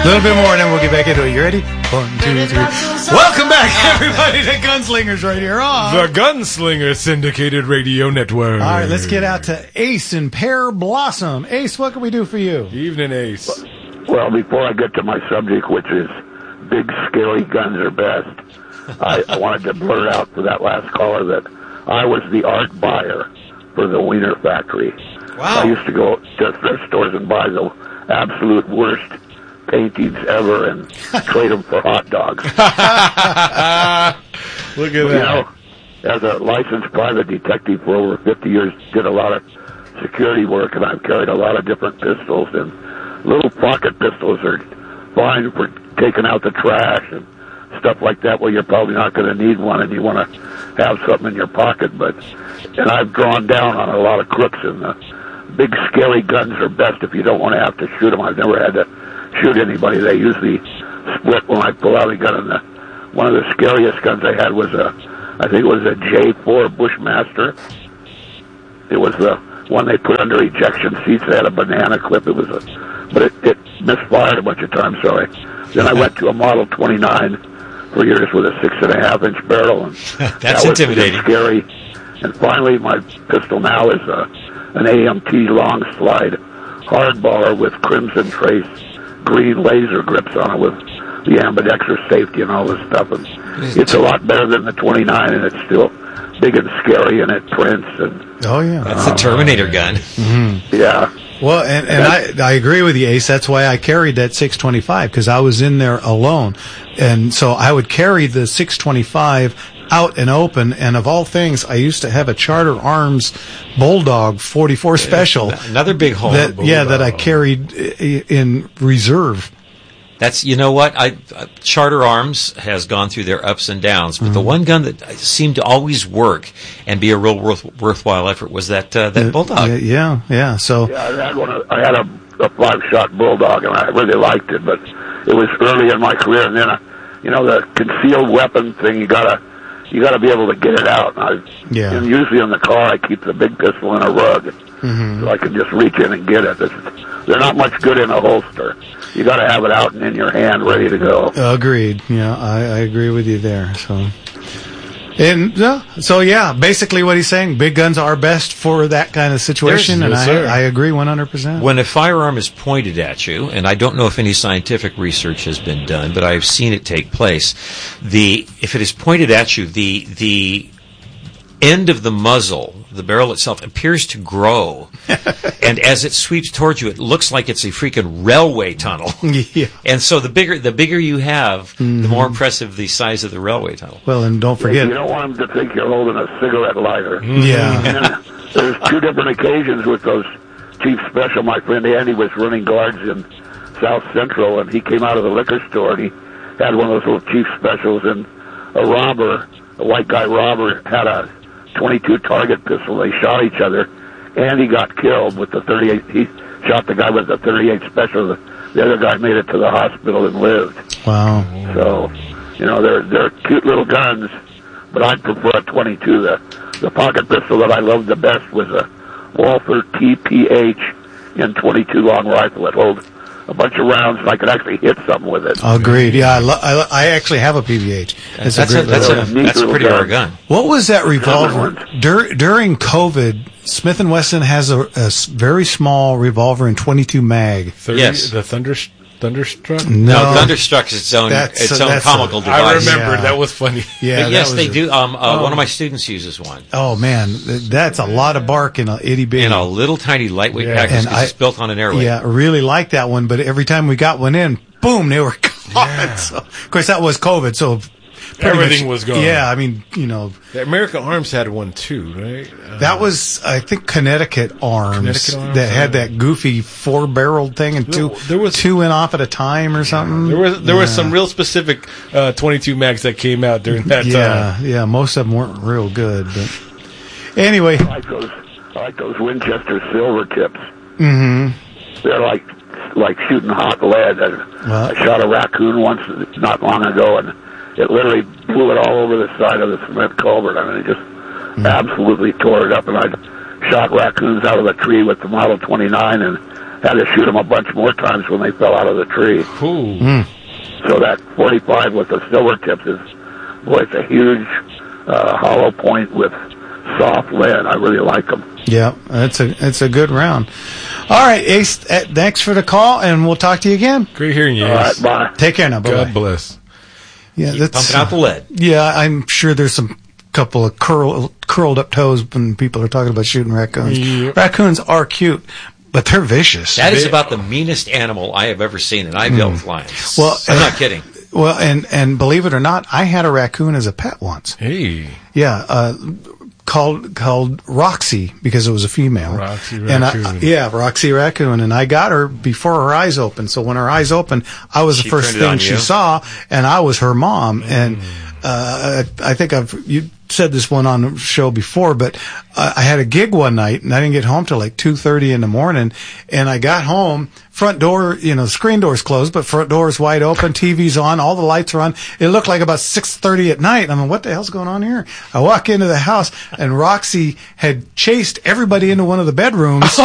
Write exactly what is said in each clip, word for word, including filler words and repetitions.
A little bit more, and then we'll get back into it. You ready? One, two, three. Welcome back, everybody, to Gunslingers right here on the Gunslinger Syndicated Radio Network. All right, let's get out to Ace and Pear Blossom. Ace, what can we do for you? Evening, Ace. Well, before I get to my subject, which is big, scary guns are best, I, I wanted to blurt out for that last caller that I was the art buyer for the Wiener Factory. Wow. I used to go to thrift stores and buy the absolute worst paintings ever and trade them for hot dogs. Look at But, that. You know, as a licensed private detective for over fifty years, did a lot of security work, and I've carried a lot of different pistols, and little pocket pistols are fine for taking out the trash and stuff like that, where you're probably not going to need one and you want to have something in your pocket. But and I've drawn down on a lot of crooks, and the big scary guns are best if you don't want to have to shoot them. I've never had to shoot anybody. They usually split when I pull out a gun. And the, one of the scariest guns I had was a, I think it was a J four Bushmaster. It was the one they put under ejection seats. They had a banana clip. It was a, but it, it misfired a bunch of times. So I, then I went to a Model twenty-nine for years with a six and a half inch barrel, and that's that was intimidating. Scary. And finally, my pistol now is a, an A M T long slide hardballer with crimson trace green laser grips on it with the ambidextrous safety and all this stuff. And it's a lot better than the twenty-nine, and it's still big and scary, and it prints. And oh yeah, that's the Terminator gun. Mm-hmm. Yeah. Well, and, and I, I agree with you, Ace. That's why I carried that six twenty-five, because I was in there alone. And so I would carry the six twenty-five out and open. And of all things, I used to have a Charter Arms Bulldog forty-four Special. Another big hole. That, yeah, that I carried in reserve. That's, you know what, I uh, Charter Arms has gone through their ups and downs, but mm-hmm. the one gun that seemed to always work and be a real worth, worthwhile effort was that uh, that uh, Bulldog. Yeah, yeah. So yeah, I had one. Of, I had a, a five-shot Bulldog, and I really liked it, but it was early in my career. And then, uh, you know, the concealed weapon thing, you gotta you gotta be able to get it out. And I, yeah. And usually in the car, I keep the big pistol in a rug, mm-hmm. so I can just reach in and get it. It's, they're not much good in a holster. You got to have it out and in your hand, ready to go. Agreed. Yeah, I, I agree with you there. So, and uh, so yeah, basically what he's saying, big guns are best for that kind of situation, There's, and yes, I, I agree one hundred percent. When a firearm is pointed at you, and I don't know if any scientific research has been done, but I've seen it take place. The if it is pointed at you, the the end of the muzzle, the barrel itself, appears to grow, and as it sweeps towards you, it looks like it's a freaking railway tunnel. Yeah. And so the bigger the bigger you have, mm-hmm. the more impressive the size of the railway tunnel. Well, and don't forget, you don't want them to think you're holding a cigarette lighter. Yeah. And there's two different occasions with those Chief Special. My friend Andy was running guards in South Central, and he came out of the liquor store, and he had one of those little Chief Specials, and a robber, a white guy robber, had a twenty-two target pistol. They shot each other, and he got killed with the thirty-eight. He shot the guy with the thirty-eight Special. The, the other guy made it to the hospital and lived. Wow. So, you know, they're they're cute little guns, but I'd prefer a twenty-two. The the pocket pistol that I loved the best was a Walther T P H in twenty-two long rifle. It holds a bunch of rounds, and I could actually hit something with it. Agreed. Yeah, I, lo- I, I actually have a P V H. That's, that's a, a, that's, a, that's a pretty rare gun. What was that revolver? Dur- during COVID, Smith and Wesson has a, a very small revolver in twenty-two mag. thirty, yes. The Thunder, Thunderstruck? No, no Thunderstruck is its own, its a, own comical a, device. I remember. Yeah. That was funny. Yeah, yes, they a, do. Um, uh, oh. One of my students uses one. Oh, man. That's a lot of bark in a itty bitty. In a little tiny lightweight Yeah. package because I- it's built on an airway. Yeah, I really like that one, but every time we got one in, boom, they were gone. Yeah. So, of course, that was COVID, so pretty Everything much- was gone. Yeah, I mean, you know, The American Arms had one too, right? Uh, that was, I think, Connecticut Arms, Connecticut Arms, that had yeah. that goofy four-barreled thing and two, There- there was- two went off at a time or something. There was there yeah. was some real specific uh, twenty-two mags that came out during that yeah, time. yeah, most of them weren't real good, but anyway. I like those, I like those Winchester silver tips. Mm-hmm. They're like like shooting hot lead. I, Well- I shot a raccoon once not long ago, and it literally blew it all over the side of the cement culvert. I mean, it just mm. absolutely tore it up. And I shot raccoons out of a tree with the Model twenty-nine and had to shoot them a bunch more times when they fell out of the tree. Ooh. Mm. So that forty-five with the silver tips is, boy, it's a huge uh, hollow point with soft lead. I really like them. Yeah, that's a it's a good round. All right, Ace, uh, thanks for the call, and we'll talk to you again. Great hearing you, All right, Ace. bye. Take care now. Bye-bye. God bless. Yeah, Keep that's pumping out the lead. Yeah, I'm sure there's some couple of curl, curled up toes when people are talking about shooting raccoons. Yep. Raccoons are cute, but they're vicious. That is They- about the meanest animal I have ever seen, and I've dealt with lions. Well, I'm not kidding. Well, and and believe it or not, I had a raccoon as a pet once. Hey. Yeah, uh, called called Roxy because it was a female. Roxy And I, Raccoon. yeah, Roxy Raccoon, and I got her before her eyes opened. So when her eyes opened, I was the She first turned it thing on she you? saw, and I was her mom. And uh, I, I think I've you said this one on the show before, but uh, I had a gig one night, and I didn't get home till like two thirty in the morning. And I got home, front door, you know, screen door's closed, but front door's wide open, T V's on, all the lights are on. It looked like about six thirty at night. I mean, what the hell's going on here? I walk into the house, and Roxy had chased everybody into one of the bedrooms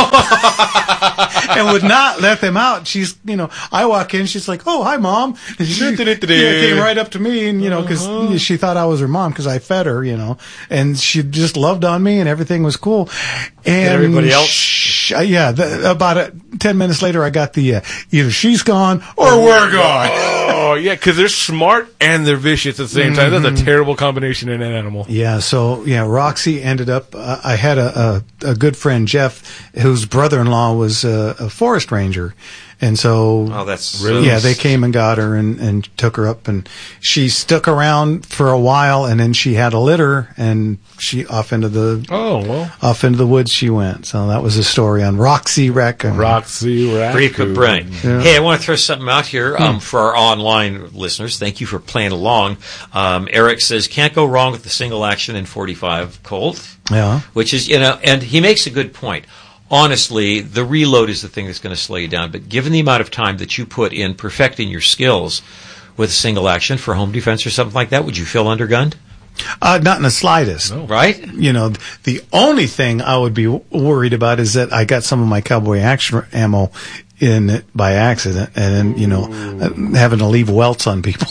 and would not let them out. She's, you know, I walk in, she's like, "Oh, hi, Mom." And she yeah, came right up to me, and, you know, because uh-huh. she thought I was her mom because I fed her, you know, and she just loved on me, and everything was cool. And everybody else? Sh- yeah, the, about a, ten minutes later, I got the uh, either she's gone or we're gone. Oh, yeah, because they're smart and they're vicious at the same time. That's a terrible combination in an animal. Yeah, so, yeah, Roxy ended up, uh, I had a, a, a good friend, Jeff, whose brother-in-law was a, a forest ranger. And so, Oh, that's Really? yeah, they came and got her and, and took her up, and she stuck around for a while, and then she had a litter, and she off into the Oh, well. off into the woods she went. So that was a story on Roxy Raccoon. Roxy Raccoon. Brief but brilliant. Yeah. Hey, I want to throw something out here um, for our online listeners. Thank you for playing along. Um, Eric says, can't go wrong with the single action in forty-five Colt, Yeah. which is, you know, and he makes a good point. Honestly, the reload is the thing that's going to slow you down. But given the amount of time that you put in perfecting your skills with a single action for home defense or something like that, would you feel undergunned? Uh, not in the slightest. No. Right? You know, the only thing I would be w- worried about is that I got some of my cowboy action ammo in it by accident, and then, you know, uh, having to leave welts on people.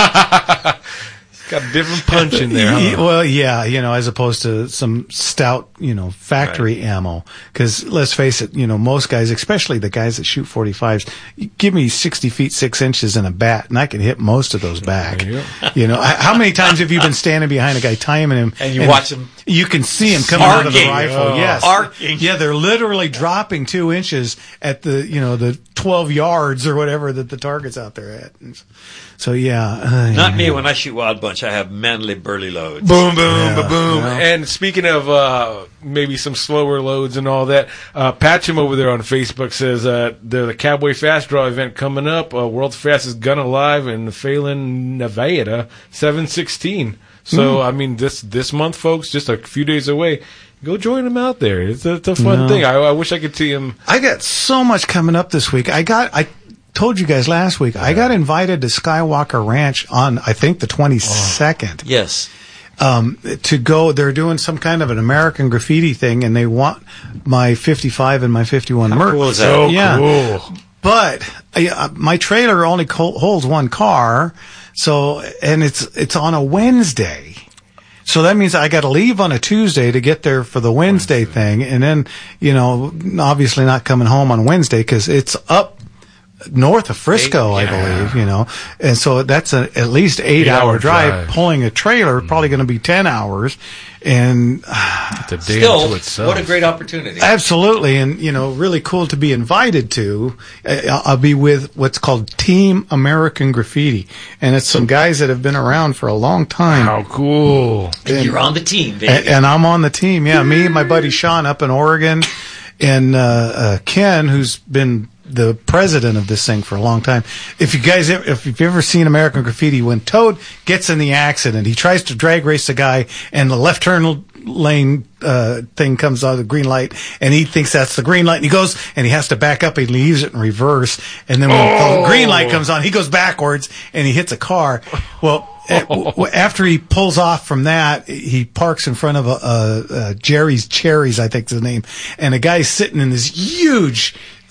Got a different punch in there, huh? Well, yeah, you know, as opposed to some stout, you know, factory ammo. Because let's face it, you know, most guys, especially the guys that shoot forty-fives, you give me sixty feet six inches and a bat, and I can hit most of those back. There you go. You know, h- how many times have you been standing behind a guy timing him, And you watch him You can see him coming out of the arcing. rifle. Oh. Yes, Arcing. yeah, they're literally dropping two inches at the, you know, the twelve yards or whatever that the target's out there at. And so yeah, uh, Not yeah. me. When I shoot Wild Bunch, I have manly burly loads. Boom, boom, Yeah, ba-boom. yeah. And speaking of uh, maybe some slower loads and all that, uh, Patcham over there on Facebook says uh, there's a Cowboy Fast Draw event coming up, uh, World's Fastest Gun Alive in Phelan, Nevada, seven sixteen. So, I mean, this this month, folks, just a few days away. Go join him out there. It's a, it's a fun No. thing. I, I wish I could see him. I got so much coming up this week. I got, I told you guys last week, I got invited to Skywalker Ranch on, I think, the twenty-second, Yes. um, to go. They're doing some kind of an American graffiti thing, and they want my fifty-five and my fifty-one merch. cool is that? So Yeah. cool. But uh, my trailer only co- holds one car, so, and it's it's on a Wednesday. So that means I got to leave on a Tuesday to get there for the Wednesday, Wednesday. thing, and then, you know, obviously not coming home on Wednesday because it's up north of Frisco, I Yeah. believe, you know, and so that's a, at least eight, Eight-hour hour drive. drive. Pulling a trailer probably going to be ten hours, and It's a day Still, unto itself. what a great opportunity. absolutely, and you know, really cool to be invited to. Uh, I'll be with what's called Team American Graffiti, and it's some guys that have been around for a long time. How cool. And you're on the team, baby. And, and I'm on the team. Yeah, me, my buddy Sean up in Oregon, and uh, uh, Ken, who's been the president of this thing for a long time. If you guys, if you've ever seen American Graffiti, when Toad gets in the accident, he tries to drag race a guy, and the left turn lane uh, thing comes on the green light, and he thinks that's the green light, and he goes and he has to back up, and he leaves it in reverse, and then when Oh. the green light comes on, he goes backwards and he hits a car. Well. At- w- after he pulls off from that, he parks in front of a, a, a Jerry's Cherries, I think is the name, and a guy's sitting in this huge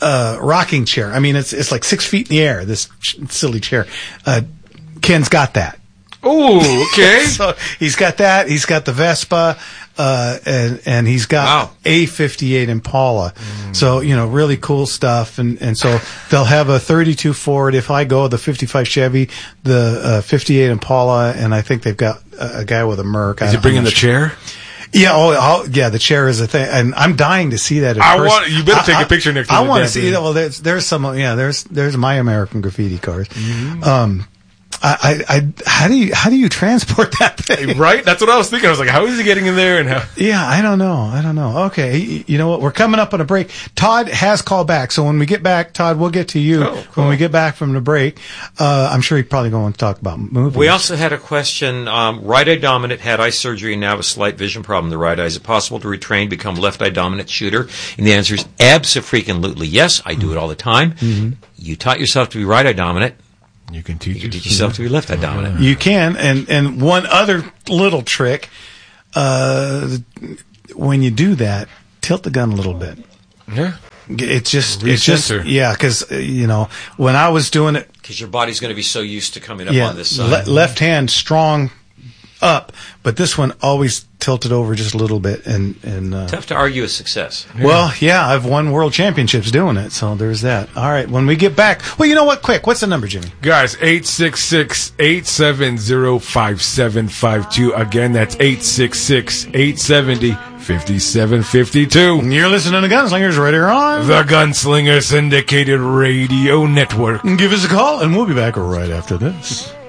uh, rocking chair. I mean, it's it's like six feet in the air. This ch- silly chair. Uh, Ken's got that. Oh, okay. So he's got that. He's got the Vespa, uh, and and he's got Wow. a fifty-eight Impala. Mm. So you know, really cool stuff. And and so they'll have a thirty-two Ford. If I go, the fifty-five Chevy, the uh, fifty-eight Impala, and I think they've got a, a guy with a Merc. Is he bringing the chair? Yeah, oh, oh, yeah. The chair is a thing, and I'm dying to see that. In I person. want. You better take I, a picture next I, time. I want to see. Well, there's there's some. Yeah, there's there's my American Graffiti cars. Mm-hmm. Um, I, I, I, how do you how do you transport that thing? Right? That's what I was thinking. I was like, how is he getting in there? And how? Yeah, I don't know. I don't know. Okay, you know what? We're coming up on a break. Todd has called back, so when we get back, Todd, we'll get to you oh, cool. when we get back from the break. Uh, I'm sure he's probably going to talk about movies. We also had a question, um, right eye dominant, had eye surgery and now have a slight vision problem in the right eye. Is it possible to retrain, become left eye dominant shooter? And the answer is abso-freaking-lutely yes. I do it all the time. Mm-hmm. You taught yourself to be right eye dominant. You can teach, you can teach yourself to be left eye dominant. You can, and and one other little trick, uh, when you do that, tilt the gun a little bit. Yeah. It's just, Recenter. it's just, yeah, because, uh, you know, when I was doing it. Because your body's going to be so used to coming up yeah, on this side. Le- left hand strong up, but this one always tilted over just a little bit. and, and uh, Tough to argue with success. Yeah. Well, yeah, I've won world championships doing it, so there's that. All right, when we get back, well, you know what? Quick, what's the number, Jimmy? Guys, eight six six, eight seven zero, five seven five two. Again, that's eight six six, eight seven zero, five seven five two. You're listening to Gunslingers right here on the Gunslinger Syndicated Radio Network. Give us a call, and we'll be back right after this.